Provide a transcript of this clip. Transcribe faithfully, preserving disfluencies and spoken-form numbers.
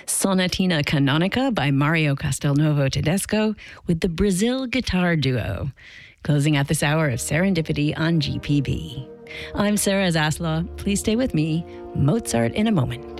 Sonatina Canonica by Mario Castelnuovo Tedesco with the Brazil Guitar Duo. Closing out this hour of Serendipity on G P B. I'm Sarah Zaslaw. Please stay with me. Mozart in a moment.